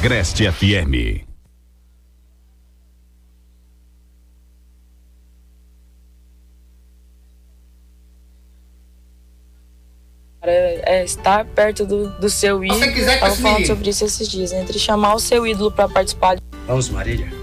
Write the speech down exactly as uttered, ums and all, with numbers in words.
Agreste F M. É estar perto do, do seu ídolo. Se quiser que Tava falando sobre isso esses dias, entre chamar o seu ídolo para participar. Vamos, Marília.